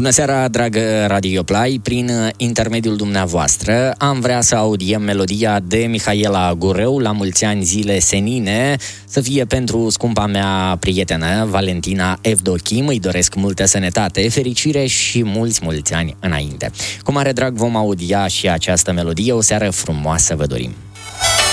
Bună seara, dragă Radio Play, prin intermediul dumneavoastră am vrea să audiem melodia de Mihaela Gureu, La mulți ani zile senine, să fie pentru scumpa mea prietenă Valentina Evdochim. Îi doresc multă sănătate, fericire și mulți ani înainte. Cu mare drag vom audia și această melodie. O seară frumoasă vă dorim!